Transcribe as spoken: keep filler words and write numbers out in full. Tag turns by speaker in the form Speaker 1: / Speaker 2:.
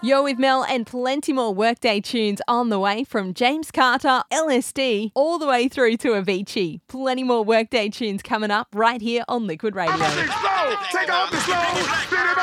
Speaker 1: You're with Mel and plenty more Workday tunes on the way from James Carter, L S D, all the way through to Avicii. Plenty more Workday tunes coming up right here on Liquid Radio.
Speaker 2: Take off the slow.